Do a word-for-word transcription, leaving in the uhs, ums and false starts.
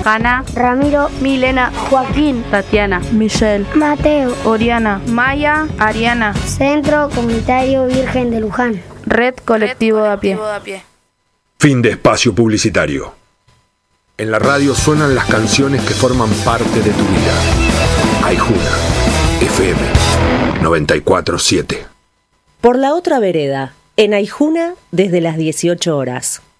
Hanna, Ramiro, Milena, Joaquín, Tatiana, Michelle, Mateo, Oriana, Maya, Ariana. Centro Comunitario Virgen de Luján. Red Colectivo de a pie. Fin de espacio publicitario. En la radio suenan las canciones que forman parte de tu vida. Aijuna, F M noventa y cuatro punto siete. Por la otra vereda, en Aijuna, desde las dieciocho horas.